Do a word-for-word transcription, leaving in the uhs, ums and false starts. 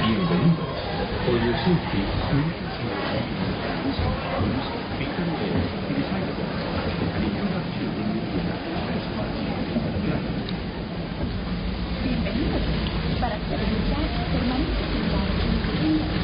Bienvenidos. For your safety, please become aware it is available and if you have children with you, press one. Bienvenidos. Para ser